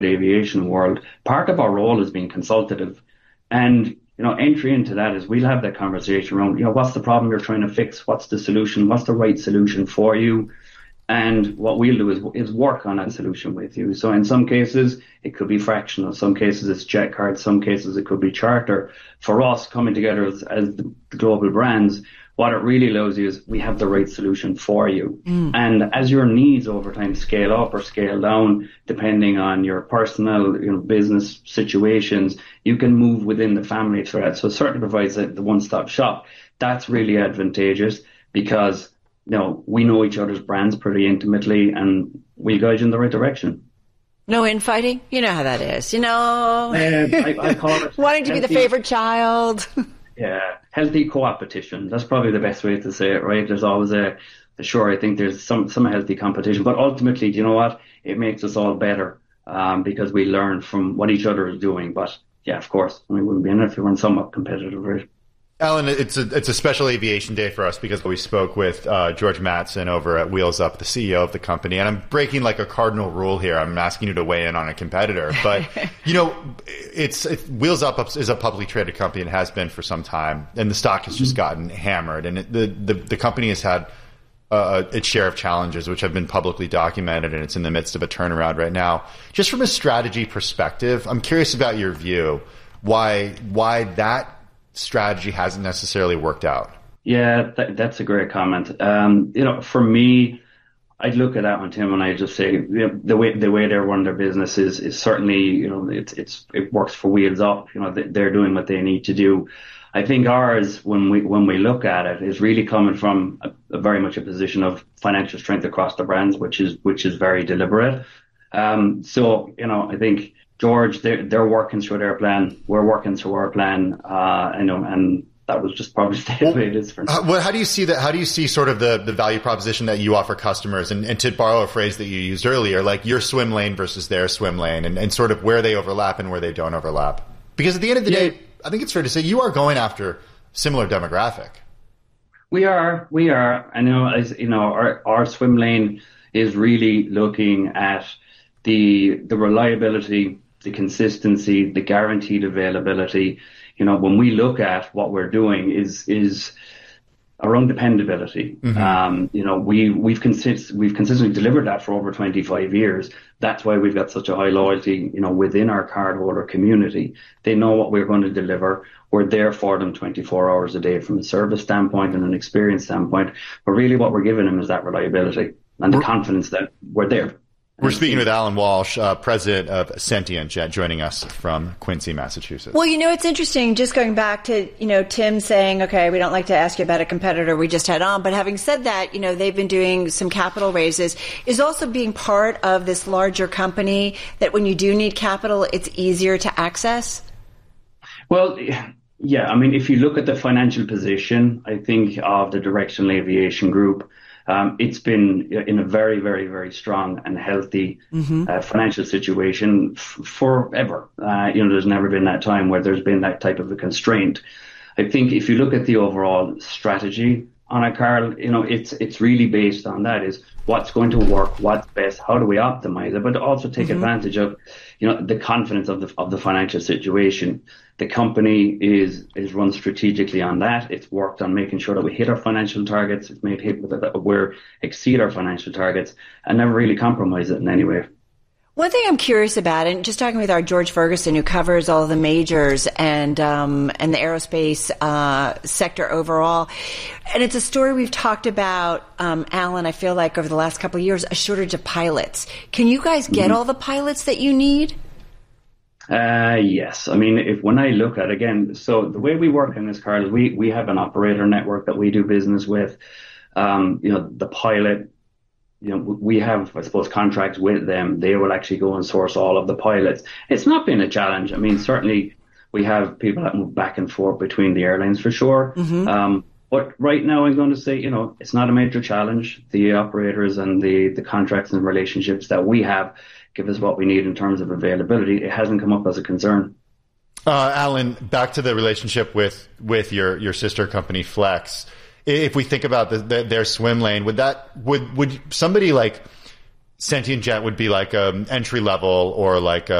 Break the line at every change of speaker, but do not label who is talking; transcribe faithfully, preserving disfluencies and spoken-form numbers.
aviation world, part of our role is being consultative. And, you know, entry into that is we'll have that conversation around, you know, what's the problem you're trying to fix? What's the solution? What's the right solution for you? And what we'll do is, is work on that solution with you. So in some cases, it could be fractional. Some cases, it's jet cards. Some cases, it could be charter. For us, coming together as, as the global brands, what it really allows you is we have the right solution for you. Mm. And as your needs over time scale up or scale down, depending on your personal, you know, business situations, you can move within the family thread. So it certainly provides a, the one-stop shop. That's really advantageous because, you know, we know each other's brands pretty intimately and we guide you in the right direction.
No infighting? You know how that is, you know?
Uh, I, I call it
wanting to be the favorite child.
Yeah, healthy co-opetition. That's probably the best way to say it, right? There's always a, sure, I think there's some, some healthy competition, but ultimately, do you know what? It makes us all better um, because we learn from what each other is doing. But yeah, of course, we wouldn't be in it if we weren't somewhat competitive, right?
Alan, it's a it's a special aviation day for us because we spoke with uh, George Mattson over at Wheels Up, the C E O of the company, and I'm breaking like a cardinal rule here. I'm asking you to weigh in on a competitor, but you know, it's it, Wheels Up is a publicly traded company and has been for some time, and the stock has just gotten hammered, and it, the, the the company has had uh, its share of challenges, which have been publicly documented, and it's in the midst of a turnaround right now. Just from a strategy perspective, I'm curious about your view. Why why that strategy hasn't necessarily worked out?
Yeah, that, that's a great comment. Um, you know, for me, I'd look at that one, Tim, and I just say, you know, the way the way they run their business is is certainly, you know, it's it's it works for Wheels Up. You know, they're doing what they need to do. I think ours, when we when we look at it, is really coming from a, a very much a position of financial strength across the brands, which is which is very deliberate. Um, so, you know, I think George, they're, they're working through their plan. We're working through our plan. Uh, you know, and that was just probably the way it is for now.
Uh, well, how do you see that? How do you see sort of the, the value proposition that you offer customers? And, and to borrow a phrase that you used earlier, like your swim lane versus their swim lane, and, and sort of where they overlap and where they don't overlap. Because at the end of the yeah. day, I think it's fair to say you are going after similar demographic.
We are, we are. I know, as you know, our, our swim lane is really looking at the the reliability, the consistency, the guaranteed availability. You know, when we look at what we're doing is is around dependability. Mm-hmm. Um, you know, we we've consist we've consistently delivered that for over twenty-five years. That's why we've got such a high loyalty, you know, within our cardholder community. They know what we're going to deliver. We're there for them twenty-four hours a day from a service standpoint and an experience standpoint. But really what we're giving them is that reliability and the we're, confidence that we're there.
We're speaking with Alan Walsh, uh, president of Sentient Jet, joining us from Quincy, Massachusetts.
Well, you know, it's interesting, just going back to, you know, Tim saying, okay, we don't like to ask you about a competitor we just had on, but having said that, you know, they've been doing some capital raises. Is also being part of this larger company that when you do need capital, it's easier to access?
Well, yeah, I mean, if you look at the financial position, I think, of the Directional Aviation Group, Um, it's been in a very, very, very strong and healthy mm-hmm. uh, financial situation f- forever. Uh, you know, there's never been that time where there's been that type of a constraint. I think if you look at the overall strategy on it, Carl, you know, it's it's really based on that is what's going to work, what's best, how do we optimize it, but also take mm-hmm. advantage of, you know, the confidence of the of the financial situation. The company is is run strategically on that. It's worked on making sure that we hit our financial targets. It's made hit with it that we're exceed our financial targets and never really compromise it in any way.
One thing I'm curious about, and just talking with our George Ferguson, who covers all the majors and um, and the aerospace uh, sector overall, and it's a story we've talked about, um, Alan, I feel like over the last couple of years, a shortage of pilots. Can you guys get mm-hmm. all the pilots that you need?
Uh, yes. I mean, if when I look at, again, so the way we work in this, Carl, is we, we have an operator network that we do business with. Um, you know, the pilot, you know, we have, I suppose, contracts with them. They will actually go and source all of the pilots. It's not been a challenge. I mean, certainly we have people that move back and forth between the airlines for sure. Mm-hmm. Um, but right now I'm going to say, you know, it's not a major challenge. The operators and the, the contracts and relationships that we have give us what we need in terms of availability. It hasn't come up as a concern.
Uh, Alan, back to the relationship with, with your, your sister company, Flex. If we think about the, the, their swim lane, would that would would somebody like Sentient Jet would be like an entry level or like a